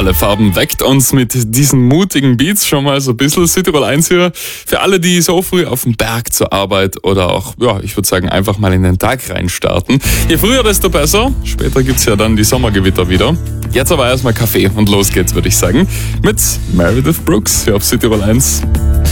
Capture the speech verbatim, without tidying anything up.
alle Farben weckt uns mit diesen mutigen Beats schon mal so ein bisschen. Südtirol eins hier für alle, die so früh auf dem Berg zur Arbeit oder auch, ja, ich würde sagen, einfach mal in den Tag reinstarten. Je früher, desto besser. Später gibt's ja dann die Sommergewitter wieder. Jetzt aber erstmal Kaffee und los geht's, würde ich sagen. Mit Meredith Brooks hier auf Südtirol eins.